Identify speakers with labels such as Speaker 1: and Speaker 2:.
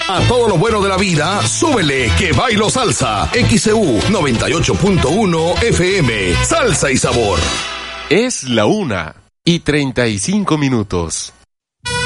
Speaker 1: A todo lo bueno de la vida, súbele que bailo salsa. XEU 98.1 FM. Salsa y sabor.
Speaker 2: Es la 1:35.